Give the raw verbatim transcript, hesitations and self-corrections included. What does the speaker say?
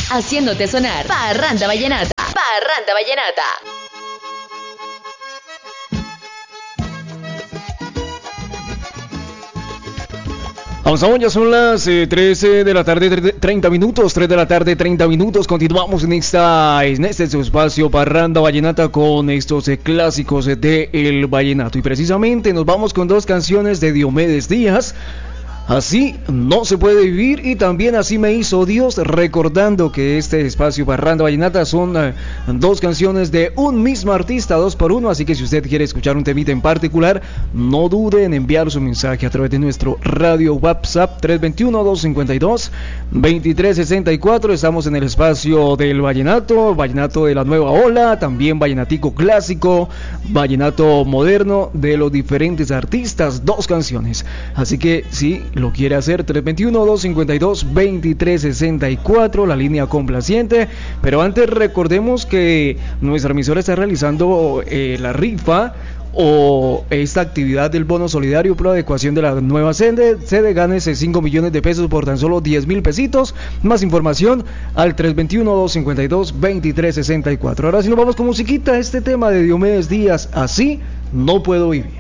haciéndote sonar Parranda Vallenata. Parranda Vallenata. Vamos a ya son las eh, trece de la tarde, treinta minutos, tres de la tarde, treinta minutos. Continuamos en esta en este su espacio Parranda Vallenata con estos eh, clásicos eh, de el vallenato. Y precisamente nos vamos con dos canciones de Diomedes Díaz. Así no se puede vivir y también Así me hizo Dios, recordando que este espacio Parranda Vallenata son uh, dos canciones de un mismo artista, dos por uno, así que si usted quiere escuchar un temita en particular, no dude en enviar su mensaje a través de nuestro radio WhatsApp tres dos uno, dos cinco dos, dos tres seis cuatro. Estamos en el espacio del vallenato, vallenato de la nueva ola, también vallenatico clásico, vallenato moderno de los diferentes artistas, dos canciones, así que sí lo quiere hacer, tres dos uno, dos cinco dos, dos tres seis cuatro, la línea complaciente. Pero antes recordemos que nuestra emisora está realizando eh, la rifa o esta actividad del bono solidario por la adecuación de la nueva sede, sede gánese cinco millones de pesos por tan solo diez mil pesitos. Más información al tres dos uno, dos cinco dos, dos tres seis cuatro. Ahora sí nos vamos con musiquita, este tema de Diomedes Díaz, Así no puedo vivir.